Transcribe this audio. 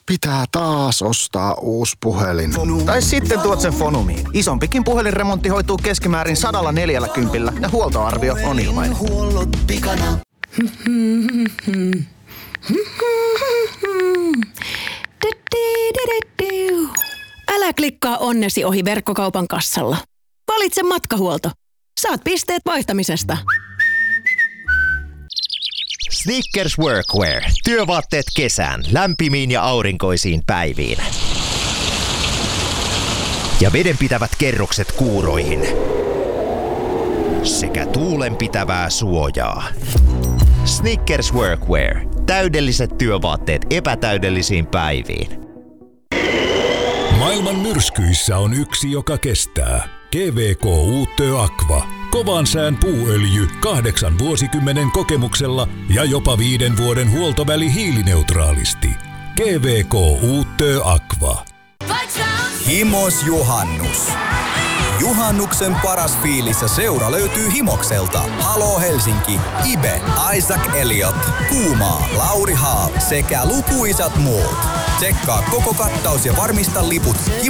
Pitää taas ostaa uusi puhelin. Tai sitten tuot sen Fonumiin. Isompikin puhelinremontti hoituu keskimäärin 140 ja huoltoarvio on ilmainen. Älä klikkaa onnesi ohi verkkokaupan kassalla. Valitse matkahuolto. Saat pisteet vaihtamisesta. Snickers Workwear. Työvaatteet kesään, lämpimiin ja aurinkoisiin päiviin. Ja vedenpitävät kerrokset kuuroihin. Sekä tuulenpitävää suojaa. Snickers Workwear. Täydelliset työvaatteet epätäydellisiin päiviin. Maailman myrskyissä on yksi, joka kestää. GVK Uutö Aqua. Kovan sään puuöljy 8 vuosikymmenen kokemuksella ja jopa 5 vuoden huoltoväli hiilineutraalisti. GVK Uutö Aqua. Himos Juhannus. Juhannuksen paras fiilis ja seura löytyy Himokselta. Halo Helsinki, Ibe, Isaac Elliot, Kuumaa, Lauri Haal sekä lukuisat muut. Tsekkaa koko kattaus ja varmista liput